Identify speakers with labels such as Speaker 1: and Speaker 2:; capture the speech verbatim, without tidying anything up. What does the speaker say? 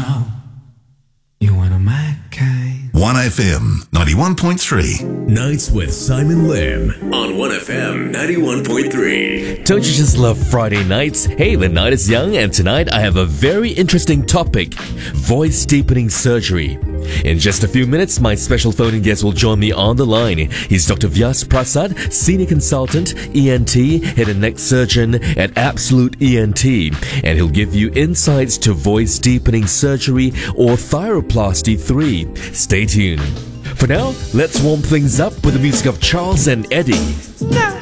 Speaker 1: know you want a my kind.
Speaker 2: one F M ninety-one point three.
Speaker 3: Nights with Simon Lim on one F M ninety-one point three.
Speaker 4: Don't you just love Friday nights? Hey, the night is young, and tonight I have a very interesting topic: voice deepening surgery. In just a few minutes, my special phone-in guest will join me on the line. He's Doctor Vyas Prasad, Senior Consultant, E N T, Head and Neck Surgeon at Absolute E N T, and he'll give you insights to voice deepening surgery or Thyroplasty three. Stay tuned. For now, let's warm things up with the music of Charles and Eddie.
Speaker 1: No.